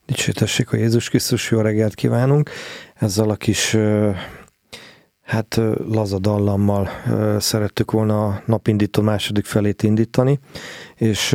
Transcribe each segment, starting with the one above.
Dicsértessék a Jézus Krisztus, jó reggelt kívánunk! Ezzel a kis laza dallammal szerettük volna a napindító második felét indítani, és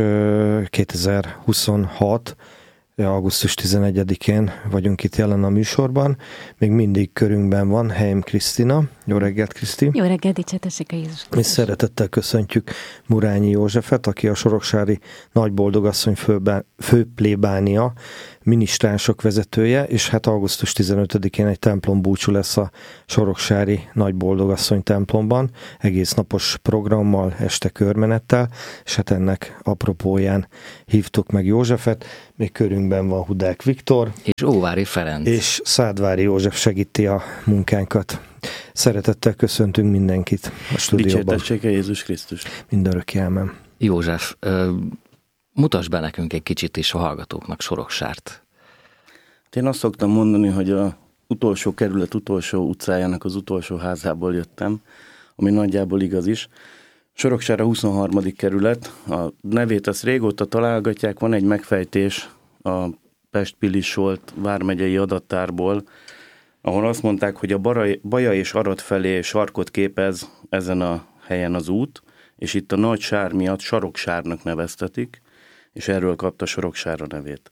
2026. augusztus 11-én vagyunk itt jelen a műsorban. Még mindig körünkben van Heim Krisztina. Jó reggelt, Kriszti! Jó reggelt, dicsértessék a Jézus Krisztus! És szeretettel köszöntjük Murányi Józsefet, aki a soroksári Nagyboldogasszony főplébánia minisztránsok vezetője, és hát augusztus 15-én egy templombúcsú lesz a soroksári Nagyboldogasszony templomban, egész napos programmal, este körmenettel, és hát ennek apropóján hívtuk meg Józsefet. Még körünkben van Hudák Viktor. És Óvári Ferenc. És Szádvári József segíti a munkánkat. Szeretettel köszöntünk mindenkit a stúdióban. Dicsértessék a Jézus Krisztus. Mindörökké ámen. József, mutasd be nekünk egy kicsit is a hallgatóknak Soroksárt. Én azt szoktam mondani, hogy a utolsó kerület utolsó utcájának az utolsó házából jöttem, ami nagyjából igaz is. Soroksár a 23. kerület. A nevét azt régóta találgatják, van egy megfejtés a Pest-Pilis-Solt vármegyei adattárból, ahol azt mondták, hogy a Baja és Arad felé sarkot képez ezen a helyen az út, és itt a nagy sár miatt Saroksárnak neveztetik, és erről kapta Soroksár a nevét.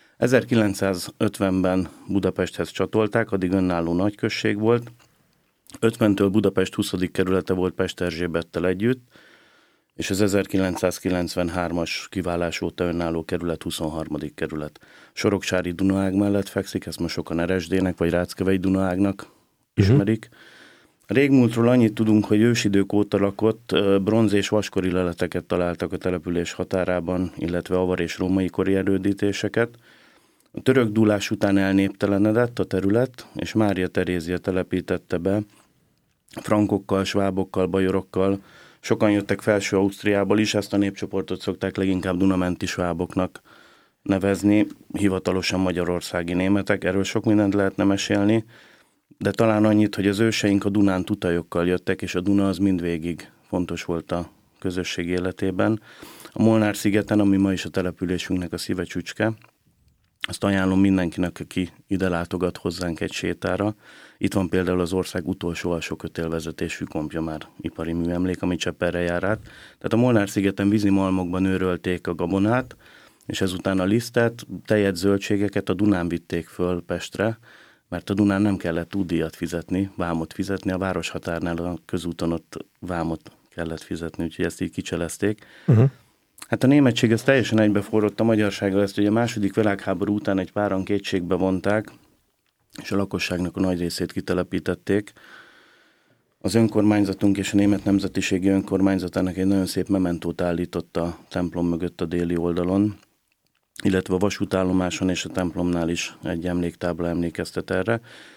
1950-ben Budapesthez csatolták, addig önálló nagyközség volt. 50-től Budapest 20. kerülete volt Pest Erzsébettel együtt, és az 1993-as kiválás óta önálló kerület 23. kerület. Soroksári Dunaág mellett fekszik, ezt most sokan Eresdének vagy Ráckevei Dunaágnak ismerik. A régmúltról annyit tudunk, hogy ősidők óta lakott, bronz- és vaskori leleteket találtak a település határában, illetve avar- és római kori erődítéseket. A török dúlás után elnéptelenedett a terület, és Mária Terézia telepítette be frankokkal, svábokkal, bajorokkal. Sokan jöttek Felső Ausztriából is, ezt a népcsoportot szokták leginkább dunamenti sváboknak nevezni, hivatalosan magyarországi németek, erről sok mindent lehetne mesélni, de talán annyit, hogy az őseink a Dunán tutajokkal jöttek, és a Duna az mindvégig fontos volt a közösség életében. A Molnár-szigeten, ami ma is a településünknek a szívecsücske, azt ajánlom mindenkinek, aki ide látogat hozzánk egy sétára. Itt van például az ország utolsó alsókötélvezetésű kompja, már ipari műemlék, ami Csepelre jár át. Tehát a Molnár-szigeten vízimalmokban őrölték a gabonát, és ezután a lisztet, tejet, zöldségeket a Dunán vitték föl Pestre, mert a Dunán nem kellett útdíjat fizetni, vámot fizetni, a városhatárnál a közúton ott vámot kellett fizetni, úgyhogy ezt így kicselezték. Hát a németség ez teljesen egybeforrott a magyarsággal, ezt ugye a második világháború után egy páran kétségbe vonták, és a lakosságnak a nagy részét kitelepítették. Az önkormányzatunk és a Német Nemzetiségi Önkormányzatának egy nagyon szép mementót állított a templom mögött a déli oldalon, illetve a vasútállomáson és a templomnál is egy emléktábla emlékeztet erre.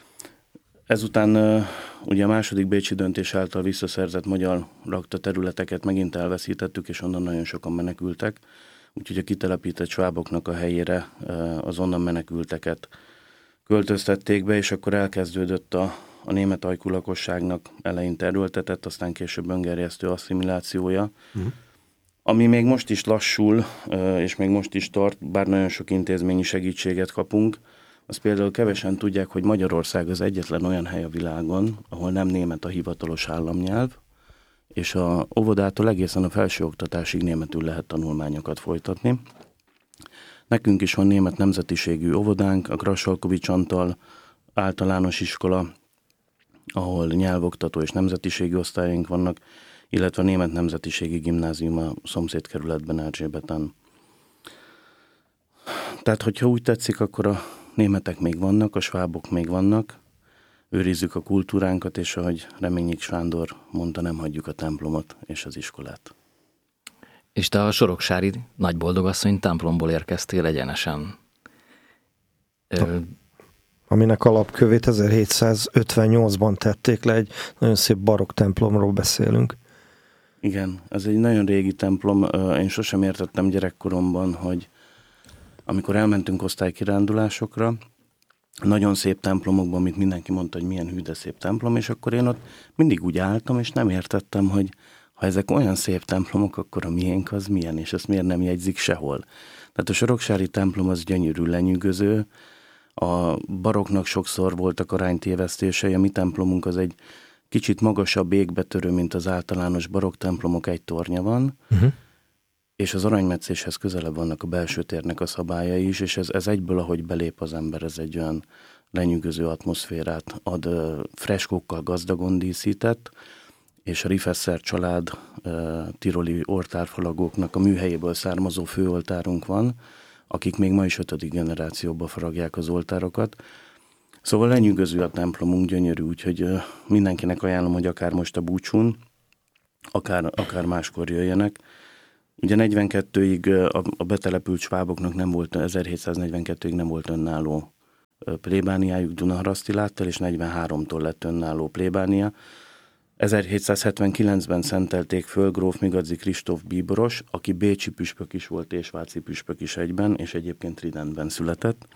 Ezután ugye a második bécsi döntés által visszaszerzett magyar lakta területeket megint elveszítettük, és onnan nagyon sokan menekültek. Úgyhogy a kitelepített sváboknak a helyére az onnan menekülteket költöztették be, és akkor elkezdődött a német ajkú lakosságnak eleinte erőltetett, aztán később öngerjesztő asszimilációja. Ami még most is lassul, és még most is tart, bár nagyon sok intézményi segítséget kapunk, az például kevesen tudják, hogy Magyarország az egyetlen olyan hely a világon, ahol nem német a hivatalos államnyelv, és a óvodától egészen a felsőoktatásig németül lehet tanulmányokat folytatni. Nekünk is van német nemzetiségű óvodánk, a Grassalkovics Antal általános iskola, ahol nyelvoktató és nemzetiségi osztályaink vannak, illetve a német nemzetiségi gimnázium a szomszédkerületben, Erzsébeten. Tehát, hogyha úgy tetszik, akkor a németek még vannak, a svábok még vannak, őrizzük a kultúránkat, és ahogy Reményik Sándor mondta, nem hagyjuk a templomot és az iskolát. És te a soroksári Nagyboldogasszony templomból érkeztél egyenesen. Aminek alapkövét 1758-ban tették le, egy nagyon szép barokk templomról beszélünk. Igen, ez egy nagyon régi templom. Én sosem értettem gyerekkoromban, hogy amikor elmentünk osztálykirándulásokra, nagyon szép templomokban, amit mindenki mondta, hogy milyen hű, de szép templom, és akkor én ott mindig úgy álltam, és nem értettem, hogy ha ezek olyan szép templomok, akkor a miénk az milyen, és ezt miért nem jegyzik sehol? Tehát a soroksári templom az gyönyörű, lenyűgöző, a barokknak sokszor voltak aránytévesztései, a mi templomunk az egy kicsit magasabb, égbetörő, mint az általános barokk templomok, egy tornya van, és az aranymetszéshez közelebb vannak a belső térnek a szabályai is, és ez egyből, ahogy belép az ember, ez egy olyan lenyűgöző atmoszférát ad, freskókkal gazdagon díszített, és a Rifesser család tiroli oltárfalagoknak a műhelyéből származó főoltárunk van, akik még ma is 5. generációba faragják az oltárokat. Szóval lenyűgöző a templomunk, gyönyörű, úgyhogy mindenkinek ajánlom, hogy akár most a búcsún, akár máskor jöjjenek. Ugye 42-ig a betelepült sváboknak nem volt, 1742-ig nem volt önálló plébániájuk Dunaharasztiláttal, és 43-tól lett önálló plébánia. 1779-ben szentelték föl gróf Migadzi Kristóf bíboros, aki bécsi püspök is volt és váci püspök is egyben, és egyébként Tridentben született.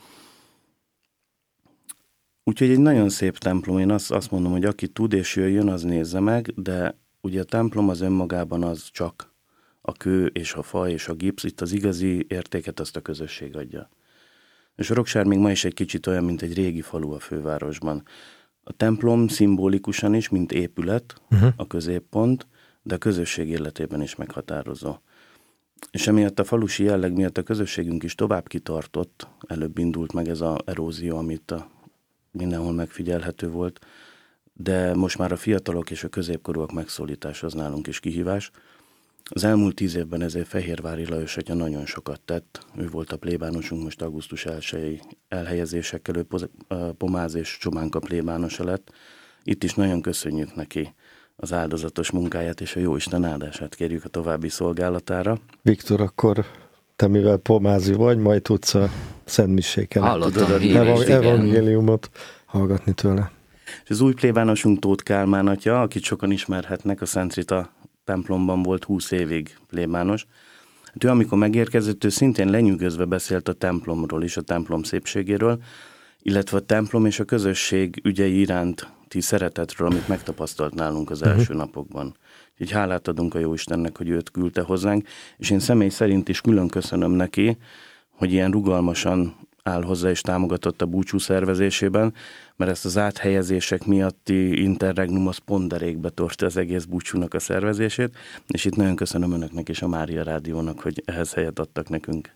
Úgyhogy egy nagyon szép templom, én azt mondom, hogy aki tud és jöjjön, az nézze meg, de ugye a templom az önmagában az csak a kő és a fa és a gipsz, itt az igazi értéket azt a közösség adja. És Soroksár még ma is egy kicsit olyan, mint egy régi falu a fővárosban. A templom szimbolikusan is, mint épület, a középpont, de a közösség életében is meghatározó. És emiatt a falusi jelleg miatt a közösségünk is tovább kitartott, előbb indult meg ez az erózió, amit mindenhol megfigyelhető volt, de most már a fiatalok és a középkorúak megszólítása az nálunk is kihívás. Az elmúlt 10 évben ezért Fehérvári Lajos atya nagyon sokat tett. Ő volt a plébánosunk, most augusztus 1-i elhelyezésekkel, ő Pomáz és Csobánka plébánosa lett. Itt is nagyon köszönjük neki az áldozatos munkáját, és a Jóisten áldását kérjük a további szolgálatára. Viktor, akkor te mivel pomázi vagy, majd tudsz a szentmiséken evangéliumot hallgatni tőle. És az új plébánosunk Tóth Kálmán atya, akit sokan ismerhetnek, a Szent Rita templomban volt 20 évig plébános. Hát ő, amikor megérkezett, ő szintén lenyűgözve beszélt a templomról is, a templom szépségéről, illetve a templom és a közösség ügyei iránti szeretetről, amit megtapasztalt nálunk az első napokban. Úgyhogy hálát adunk a Jóistennek, hogy őt küldte hozzánk, és én személy szerint is külön köszönöm neki, hogy ilyen rugalmasan áll hozzá és támogatott a búcsú szervezésében, mert ezt az áthelyezések miatti interregnum az pont derékbe törte az egész búcsúnak a szervezését, és itt nagyon köszönöm önöknek és a Mária Rádiónak, hogy ehhez helyet adtak nekünk.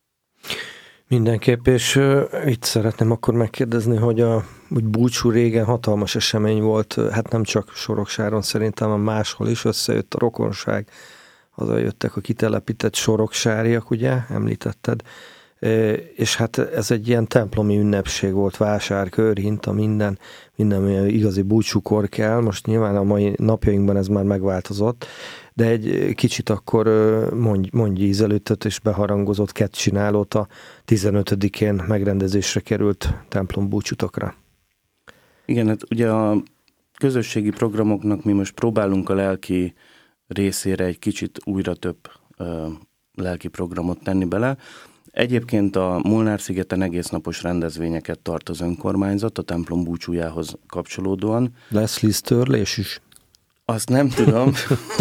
Mindenképp, és itt szeretném akkor megkérdezni, hogy úgy búcsú régen hatalmas esemény volt, hát nem csak Soroksáron, szerintem máshol is összejött a rokonság, hazajöttek a kitelepített soroksáriak, ugye, említetted, és hát ez egy ilyen templomi ünnepség volt, vásárkör, hinta, minden igazi búcsúkor kell. Most nyilván a mai napjainkban ez már megváltozott, de egy kicsit akkor mondj ízelőttet és beharangozott kettcsinálót a 15-én megrendezésre került templom búcsutokra. Igen, hát ugye a közösségi programoknak mi most próbálunk a lelki részére egy kicsit újra több lelki programot tenni bele. Egyébként a Molnár-szigeten egésznapos rendezvényeket tart az önkormányzat a templom búcsújához kapcsolódóan. Lesz liszttörlés is? Azt nem tudom.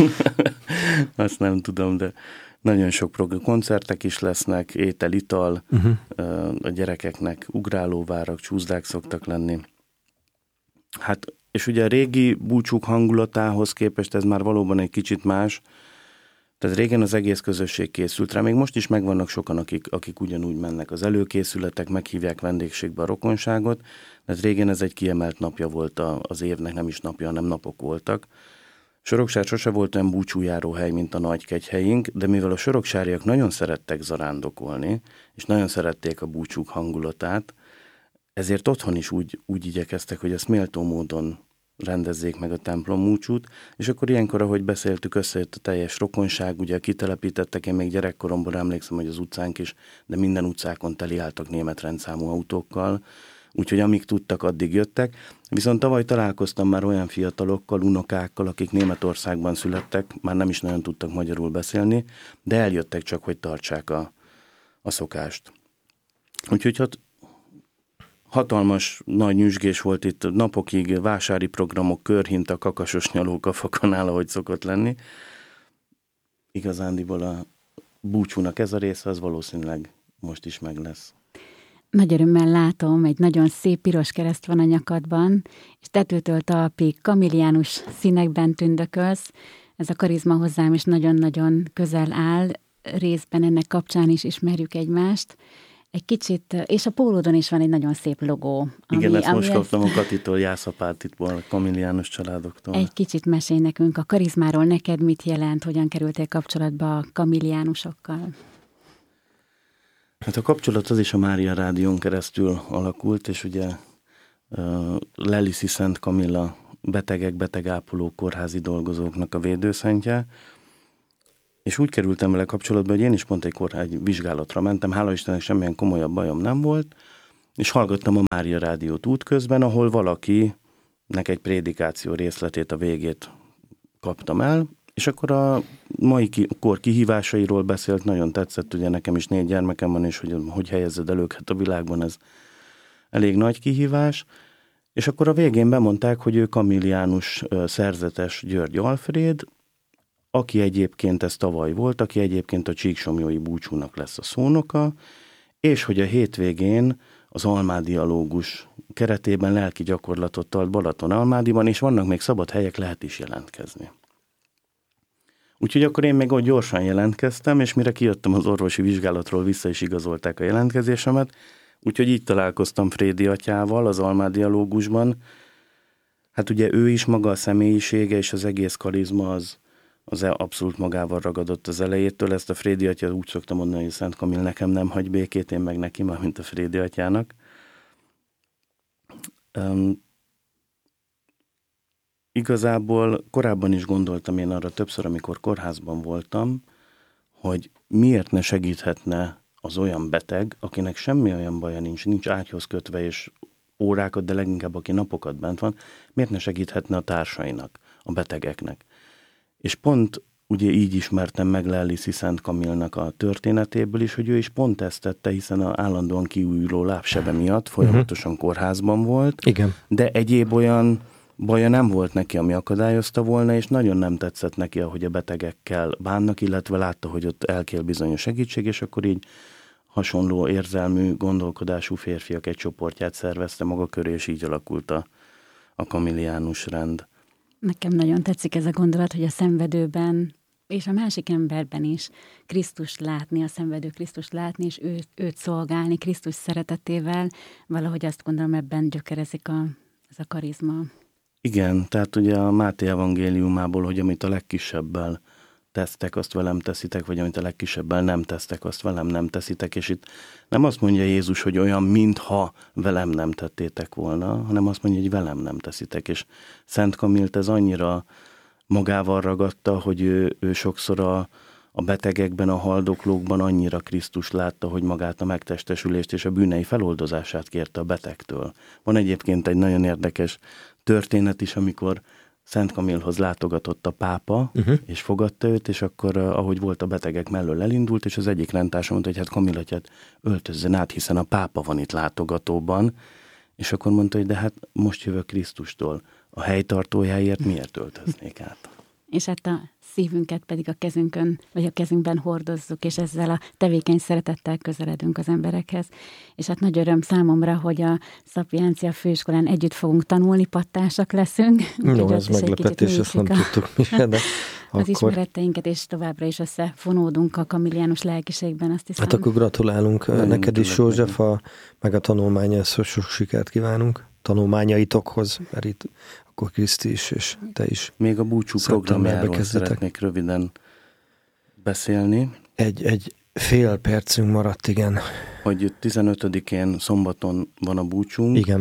Azt nem tudom, de nagyon sok koncertek is lesznek, étel, ital, a gyerekeknek ugrálóvárak, csúszdák szoktak lenni. Hát, és ugye a régi búcsúk hangulatához képest ez már valóban egy kicsit más. Tehát régen az egész közösség készült rá, még most is megvannak sokan, akik ugyanúgy mennek az előkészületek, meghívják vendégségbe a rokonságot, de régen ez egy kiemelt napja volt az évnek, nem is napja, hanem napok voltak. Soroksár sose volt olyan búcsújáró hely, mint a Nagykegyhelyink, de mivel a soroksáriak nagyon szerettek zarándokolni, és nagyon szerették a búcsúk hangulatát, ezért otthon is úgy igyekeztek, hogy ezt méltó módon rendezzék meg a templom búcsút, és akkor ilyenkor, ahogy beszéltük, összejött a teljes rokonság, ugye kitelepítettek, én még gyerekkoromban emlékszem, hogy az utcánk is, de minden utcákon teliálltak német rendszámú autókkal, úgyhogy amíg tudtak, addig jöttek. Viszont tavaly találkoztam már olyan fiatalokkal, unokákkal, akik Németországban születtek, már nem is nagyon tudtak magyarul beszélni, de eljöttek csak, hogy tartsák a szokást. Úgyhogy Hatalmas nagy nyüzsgés volt itt, napokig vásári programok, körhinta, kakasos nyalók a fakanál, ahogy szokott lenni. Igazándiból a búcsúnak ez a része, az valószínűleg most is meg lesz. Nagy örömmel látom, egy nagyon szép piros kereszt van a nyakadban, és tetőtől talpig kamilliánus színekben tündökölsz. Ez a karizma hozzám is nagyon-nagyon közel áll, részben ennek kapcsán is ismerjük egymást. Egy kicsit, és a pólódon is van egy nagyon szép logó. Igen, ezt most kaptam a Katitól, Jászapátitból, a kamilliánus családoktól. Egy kicsit mesélj nekünk a karizmáról, neked mit jelent, hogyan kerültél kapcsolatba a kamilliánusokkal? Hát a kapcsolat az is a Mária Rádión keresztül alakult, és ugye Lelisi Szent Kamilla betegek, betegápolók, kórházi dolgozóknak a védőszentje, és úgy kerültem vele kapcsolatba, hogy én is pont egy vizsgálatra mentem, hála Istennek semmilyen komolyabb bajom nem volt, és hallgattam a Mária Rádiót útközben, ahol valakinek egy prédikáció részletét, a végét kaptam el, és akkor a mai kor kihívásairól beszélt, nagyon tetszett, ugye nekem is 4 gyermekem van, és hogy helyezed el őket a világban, ez elég nagy kihívás, és akkor a végén bemondták, hogy ő kamilliánus szerzetes György Alfréd, aki egyébként ez tavaly volt, aki egyébként a Csíksomlyói búcsúnak lesz a szónoka, és hogy a hétvégén az almádialógus keretében lelki gyakorlatot tart Balaton-Almádiban, és vannak még szabad helyek, lehet is jelentkezni. Úgyhogy akkor én még ott gyorsan jelentkeztem, és mire kijöttem az orvosi vizsgálatról, vissza is igazolták a jelentkezésemet, úgyhogy így találkoztam Frédi atyával az almádialógusban. Hát ugye ő is maga a személyisége, és az egész karizma az abszolút magával ragadott az elejétől. Ezt a Frédi atya úgy szoktam mondani, hogy Szent Kamil nekem nem hagy békét, én meg neki, már mint a Frédi atyának. Igazából korábban is gondoltam én arra többször, amikor kórházban voltam, hogy miért ne segíthetne az olyan beteg, akinek semmi olyan baja nincs ágyhoz kötve és órákat, de leginkább aki napokat bent van, miért ne segíthetne a társainak, a betegeknek. És pont ugye így ismertem meg Lelisi Szent Kamilnak a történetéből is, hogy ő is pont ezt tette, hiszen az állandóan kiújuló lábsebe miatt folyamatosan kórházban volt. Igen. De egyéb olyan baja nem volt neki, ami akadályozta volna, és nagyon nem tetszett neki, ahogy a betegekkel bánnak, illetve látta, hogy ott elkél bizonyos segítség, és akkor így hasonló érzelmű, gondolkodású férfiak egy csoportját szervezte maga köré, és így alakult a kamilliánus rend. Nekem nagyon tetszik ez a gondolat, hogy a szenvedőben és a másik emberben is Krisztust látni, a szenvedő Krisztust látni, és őt szolgálni Krisztus szeretetével, valahogy azt gondolom, ebben gyökerezik ez a karizma. Igen, tehát ugye a Máté evangéliumából, hogy amit a legkisebbel tesztek, azt velem teszitek, vagy amit a legkisebbel nem tesztek, azt velem nem teszitek, és itt nem azt mondja Jézus, hogy olyan, mintha velem nem tettétek volna, hanem azt mondja, hogy velem nem teszitek, és Szent Kamilt ez annyira magával ragadta, hogy ő sokszor a betegekben, a haldoklókban annyira Krisztus látta, hogy magát a megtestesülést és a bűnei feloldozását kérte a betegtől. Van egyébként egy nagyon érdekes történet is, amikor Szent Kamilhoz látogatott a pápa, és fogadta őt, és akkor, ahogy volt a betegek mellől elindult, és az egyik rendtársa mondta, hogy hát Kamil atyát öltözzen át, hiszen a pápa van itt látogatóban, és akkor mondta, hogy de hát most jövök Krisztustól, a helytartójáért miért öltöznék át? És hát a szívünket pedig a kezünkön, vagy a kezünkben hordozzuk, és ezzel a tevékeny szeretettel közeledünk az emberekhez. És hát nagy öröm számomra, hogy a Szapiencia Főiskolán együtt fogunk tanulni, pattársak leszünk. No, ez meglepetés, ezt nem tudtuk mi se, de az ismereteinket, és továbbra is összefonódunk a kamilliánus lelkiségben, azt hiszem. Hát akkor gratulálunk neked is, József, meg a tanulmányhoz sok sikert kívánunk, tanulmányaitokhoz, mert itt akkor Kriszti is, és te is. Még a búcsú programjáról szeretnék röviden beszélni. Egy fél percünk maradt, igen. Hogy 15-én szombaton van a búcsunk. Igen.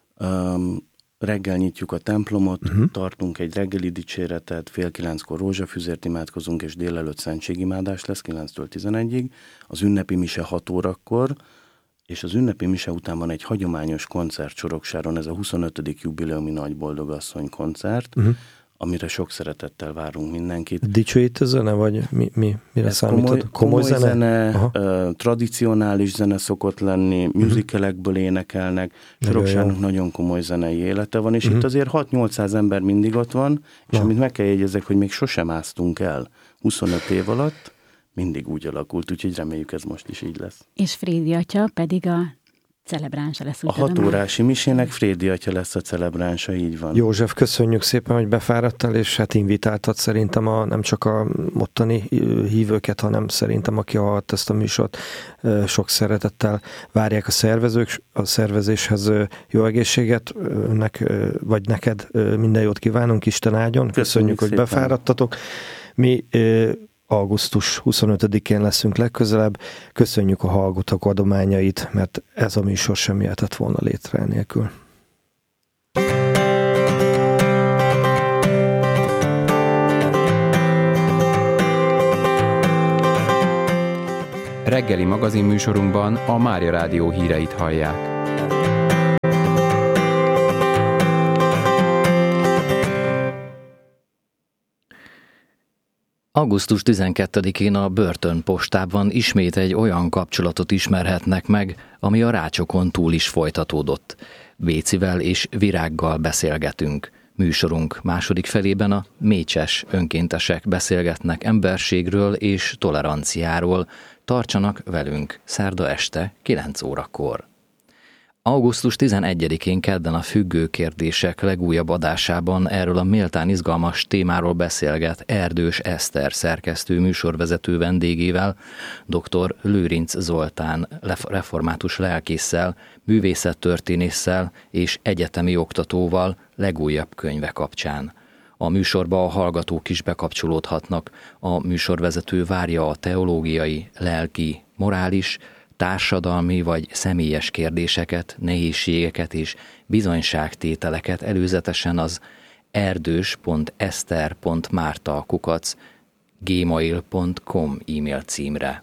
Reggel nyitjuk a templomot, tartunk egy reggeli dicséretet, 8:30 rózsafüzért imádkozunk, és délelőtt szentségimádás lesz 9-től 11-ig. Az ünnepi mise 6 órakor, és az ünnepi mise után van egy hagyományos koncert Soroksáron, ez a 25. jubileumi Nagyboldogasszony koncert, amire sok szeretettel várunk mindenkit. Dicsőítő zene, vagy mire számítod? Komoly zene, tradicionális zene szokott lenni, musicalekből énekelnek, Soroksárinak nagyon komoly zenei élete van, és itt azért 6-800 ember mindig ott van, és amit meg kell jegyezzek, hogy még sosem áztunk el 25 év alatt, mindig úgy alakult, úgyhogy reméljük ez most is így lesz. És Frédi atya pedig a celebránsa lesz. A 6 órási misének Frédi atya lesz a celebránsa, így van. József, köszönjük szépen, hogy befáradtál, és hát invitáltad szerintem nem csak a mottani hívőket, hanem szerintem, aki hallott ezt a műsort, sok szeretettel várják a szervezők, a szervezéshez jó egészséget, vagy neked minden jót kívánunk, Isten áldjon. Köszönjük, hogy befáradtatok. Mi augusztus 25-én leszünk legközelebb. Köszönjük a hallgatók adományait, mert ez a műsor sem jöhetett volna létre nélkül. Reggeli magazinműsorunkban a Mária Rádió híreit hallják. Augusztus 12-én a börtönpostában ismét egy olyan kapcsolatot ismerhetnek meg, ami a rácsokon túl is folytatódott. Bécivel és Virággal beszélgetünk. Műsorunk második felében a mécses önkéntesek beszélgetnek emberségről és toleranciáról. Tartsanak velünk szerda este 9 órakor. Augusztus 11-én kedden a Függő kérdések legújabb adásában erről a méltán izgalmas témáról beszélget Erdős Eszter szerkesztő műsorvezető vendégével, dr. Lőrinc Zoltán református lelkésszel, művészettörténésszel és egyetemi oktatóval legújabb könyve kapcsán. A műsorba a hallgatók is bekapcsolódhatnak. A műsorvezető várja a teológiai, lelki, morális, társadalmi vagy személyes kérdéseket, nehézségeket és bizonyságtételeket előzetesen az erdős.eszter.márta@gmail.com e-mail címre.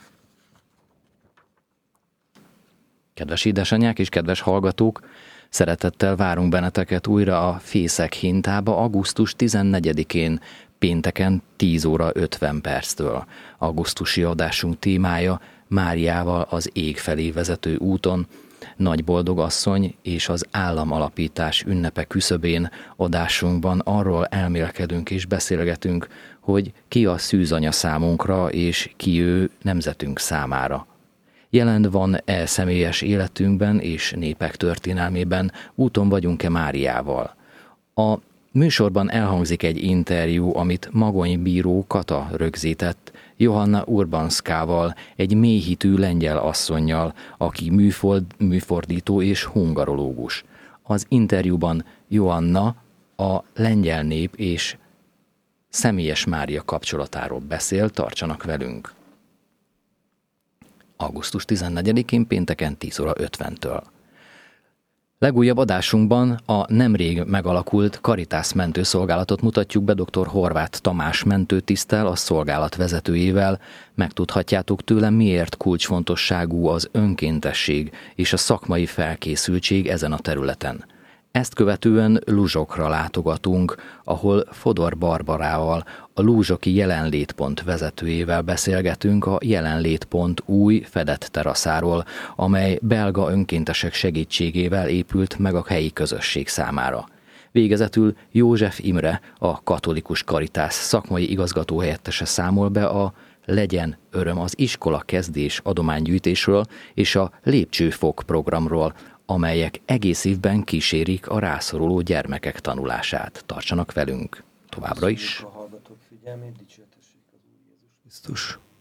Kedves édesanyák és kedves hallgatók, szeretettel várunk benneteket újra a Fészek hintába augusztus 14-én, pénteken 10 óra 50 perctől. Augusztusi adásunk témája Máriával az ég felé vezető úton, Nagyboldog asszony és az államalapítás ünnepe küszöbén adásunkban arról elmélkedünk és beszélgetünk, hogy ki a szűzanya számunkra és ki ő nemzetünk számára. Jelen van-e személyes életünkben és népek történelmében, úton vagyunk-e Máriával? A műsorban elhangzik egy interjú, amit Magony bíró Kata rögzített Johanna Urbanszkával, egy mélyhitű lengyel asszonnyal, aki műfordító és hungarológus. Az interjúban Johanna a lengyel nép és személyes Mária kapcsolatáról beszél, tartsanak velünk. Augusztus 14-én pénteken 10 óra 50-től. Legújabb adásunkban a nemrég megalakult Caritas mentőszolgálatot mutatjuk be dr. Horváth Tamás mentőtiszttel, a szolgálat vezetőjével. Megtudhatjátok tőle, miért kulcsfontosságú az önkéntesség és a szakmai felkészültség ezen a területen. Ezt követően Luzsokra látogatunk, ahol Fodor Barbarával, a Luzsoki Jelenlétpont vezetőjével beszélgetünk a Jelenlétpont új fedett teraszáról, amely belga önkéntesek segítségével épült meg a helyi közösség számára. Végezetül József Imre, a Katolikus Caritas szakmai igazgatóhelyettese számol be a Legyen öröm az iskola kezdés adománygyűjtésről és a Lépcsőfok programról, amelyek egész évben kísérik a rászoruló gyermekek tanulását. Tartsanak velünk továbbra is. A hallgatók figyelmét, dicsértessék az Úr Jézus Krisztus.